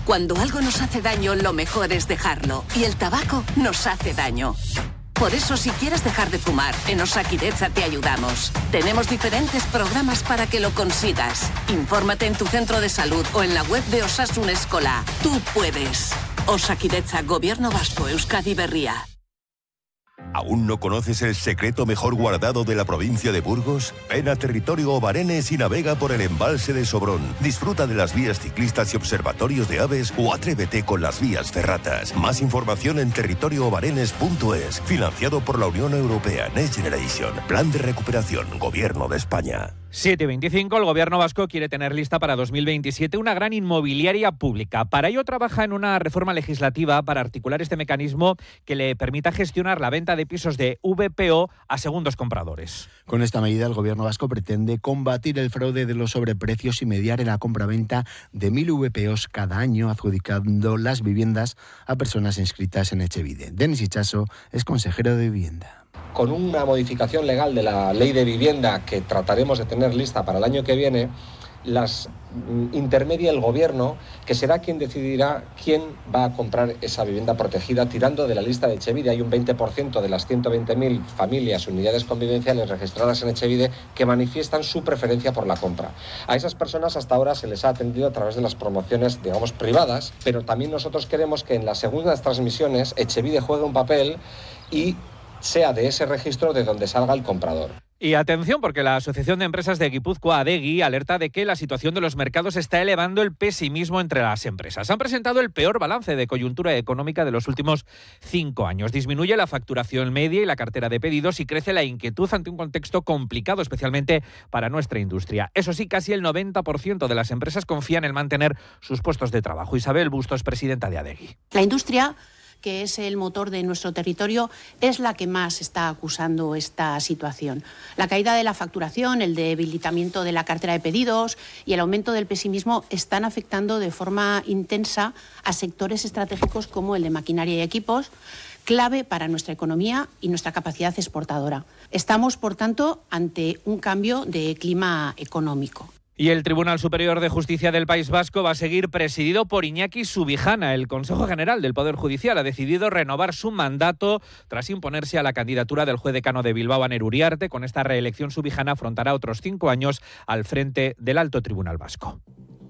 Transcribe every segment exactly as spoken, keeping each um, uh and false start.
Cuando algo nos hace daño, lo mejor es dejarlo. Y el tabaco nos hace daño. Por eso, si quieres dejar de fumar, en Osakidetza te ayudamos. Tenemos diferentes programas para que lo consigas. Infórmate en tu centro de salud o en la web de Osasun Eskola. Tú puedes. Osakidetza, Gobierno Vasco, Euskadi Berria. ¿Aún no conoces el secreto mejor guardado de la provincia de Burgos? Ven a Territorio Obarenes y navega por el embalse de Sobrón. Disfruta de las vías ciclistas y observatorios de aves o atrévete con las vías ferratas. Más información en territorio obarenes punto es. Financiado por la Unión Europea Next Generation. Plan de recuperación. Gobierno de España. siete veinticinco, el Gobierno vasco quiere tener lista para dos mil veintisiete una gran inmobiliaria pública. Para ello trabaja en una reforma legislativa para articular este mecanismo que le permita gestionar la venta de pisos de V P O a segundos compradores. Con esta medida, el Gobierno vasco pretende combatir el fraude de los sobreprecios y mediar en la compraventa de mil V P Os cada año, adjudicando las viviendas a personas inscritas en Etxebide. Denis Itxaso es consejero de Vivienda. Con una modificación legal de la ley de vivienda que trataremos de tener lista para el año que viene, las intermedia el gobierno, que será quien decidirá quién va a comprar esa vivienda protegida, tirando de la lista de Etxebide. Hay un veinte por ciento de las ciento veinte mil familias, unidades convivenciales registradas en Etxebide que manifiestan su preferencia por la compra. A esas personas hasta ahora se les ha atendido a través de las promociones, digamos, privadas, pero también nosotros queremos que en las segundas transmisiones Etxebide juegue un papel y sea de ese registro de donde salga el comprador. Y atención, porque la Asociación de Empresas de Guipúzcoa, ADEGI, alerta de que la situación de los mercados está elevando el pesimismo entre las empresas. Han presentado el peor balance de coyuntura económica de los últimos cinco años. Disminuye la facturación media y la cartera de pedidos y crece la inquietud ante un contexto complicado, especialmente para nuestra industria. Eso sí, casi el noventa por ciento de las empresas confían en mantener sus puestos de trabajo. Isabel Bustos, presidenta de ADEGI. La industria, que es el motor de nuestro territorio, es la que más está acusando esta situación. La caída de la facturación, el debilitamiento de la cartera de pedidos y el aumento del pesimismo están afectando de forma intensa a sectores estratégicos como el de maquinaria y equipos, clave para nuestra economía y nuestra capacidad exportadora. Estamos, por tanto, ante un cambio de clima económico. Y el Tribunal Superior de Justicia del País Vasco va a seguir presidido por Iñaki Subijana. El Consejo General del Poder Judicial ha decidido renovar su mandato tras imponerse a la candidatura del juez decano de Bilbao, Aner Uriarte. Con esta reelección, Subijana afrontará otros cinco años al frente del Alto Tribunal Vasco.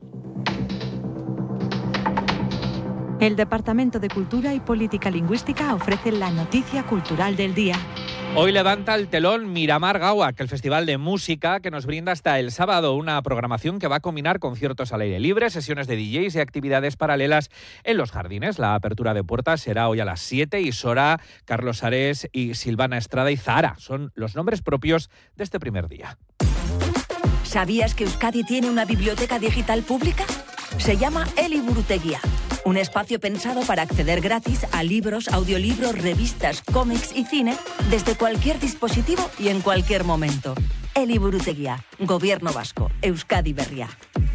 El Departamento de Cultura y Política Lingüística ofrece la noticia cultural del día. Hoy levanta el telón Miramar Gauak, el festival de música que nos brinda hasta el sábado una programación que va a combinar conciertos al aire libre, sesiones de D Js y actividades paralelas en los jardines. La apertura de puertas será hoy a las siete y Sora, Carlos Ares y Silvana Estrada y Zahara son los nombres propios de este primer día. ¿Sabías que Euskadi tiene una biblioteca digital pública? Se llama Eliburutegia, un espacio pensado para acceder gratis a libros, audiolibros, revistas, cómics y cine desde cualquier dispositivo y en cualquier momento. Eliburutegia, Gobierno Vasco, Euskadi Berria.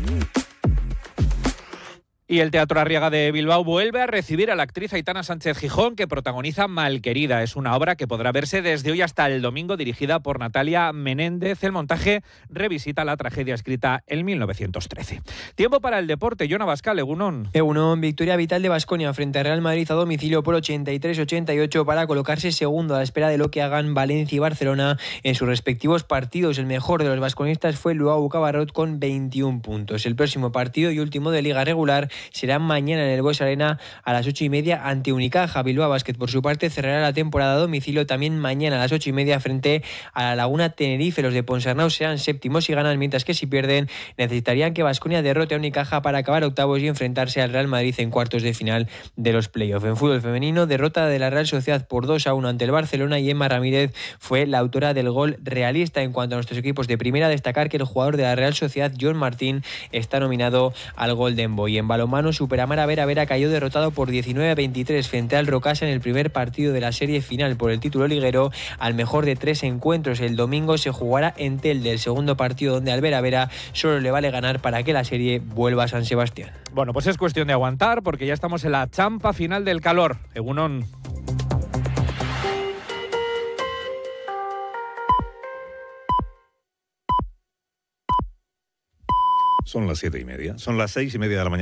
Y el Teatro Arriaga de Bilbao vuelve a recibir a la actriz Aitana Sánchez Gijón, que protagoniza Malquerida. Es una obra que podrá verse desde hoy hasta el domingo, dirigida por Natalia Menéndez. El montaje revisita la tragedia escrita en mil novecientos trece. Tiempo para el deporte. Jon Abascal, Egunon. Egunon, victoria vital de Baskonia frente a Real Madrid a domicilio por ochenta y tres a ochenta y ocho para colocarse segundo a la espera de lo que hagan Valencia y Barcelona en sus respectivos partidos. El mejor de los vasconistas fue Luau Cabarrot con veintiún puntos. El próximo partido y último de liga regular será mañana en el Bues Arena a las ocho y media ante Unicaja. Bilbao Basket, por su parte, cerrará la temporada a domicilio también mañana a las ocho y media frente a la Laguna Tenerife. Los de Ponsarnau serán séptimos si ganan, mientras que si pierden necesitarían que Baskonia derrote a Unicaja para acabar octavos y enfrentarse al Real Madrid en cuartos de final de los playoffs. En fútbol femenino, derrota de la Real Sociedad por dos a uno ante el Barcelona y Emma Ramírez fue la autora del gol realista. En cuanto a nuestros equipos de primera, destacar que el jugador de la Real Sociedad, John Martín, está nominado al Golden Boy. En balonmano, Superamara Vera Vera cayó derrotado por diecinueve a veintitrés frente al Rocasa en el primer partido de la serie final por el título liguero al mejor de tres encuentros. El domingo se jugará en Telde el segundo partido, donde al Vera Vera solo le vale ganar para que la serie vuelva a San Sebastián. Bueno, pues es cuestión de aguantar porque ya estamos en la champa final del calor. Egunon. Son las siete y media, son las seis y media de la mañana.